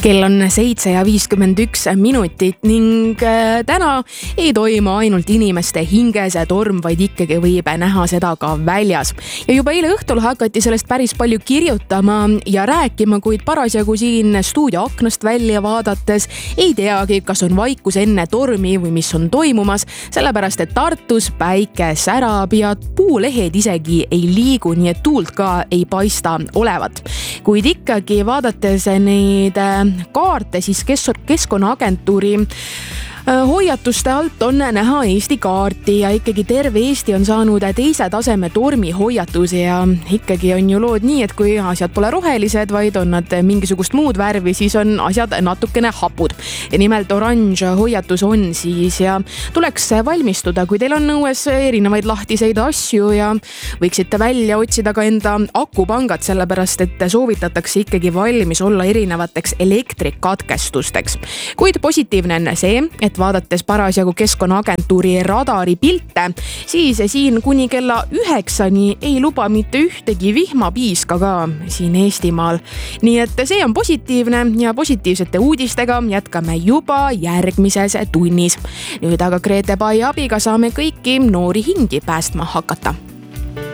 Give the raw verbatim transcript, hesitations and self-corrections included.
Kell on seitse ja viiskümmend üks minutit ning täna ei toimu ainult inimeste hinges torm, vaid ikkagi võib näha seda ka väljas. Ja juba eile õhtul hakati sellest päris palju kirjutama ja rääkima, kuid parasjagu siin stuudio aknast välja vaadates ei teagi, kas on vaikus enne tormi või mis on toimumas, sellepärast et Tartus päike särab ja puulehed isegi ei liigu, nii et tuult ka ei paista olevat. Kuid ikkagi vaadates neid kaarte, siis Keskkonnaagentuuri hoiatuste alt on näha Eesti kaarti ja ikkagi terve Eesti on saanud teise taseme tormihoiatusi ja ikkagi on ju lood nii, et kui asjad pole rohelised, vaid on nad mingisugust muud värvi, siis on asjad natukene hapud. Ja nimelt oranž hoiatus on siis ja tuleks valmistuda, kui teil on õues erinevaid lahtiseid asju ja võiksite välja otsida ka enda akupangad, sellepärast et soovitatakse ikkagi valmis olla erinevateks elektrikatkestusteks. Kuid positiivne on see, et vaadates parasjagu Keskkonnaagentuuri radari pilte, siis siin kuni kella üheksani ei luba mitte ühtegi vihmapiiska ka siin Eestimaal. Nii et see on positiivne ja positiivsete uudistega jätkame juba järgmises tunnis. Nüüd aga Grete Pai abiga saame kõiki noori hingi päästma hakata.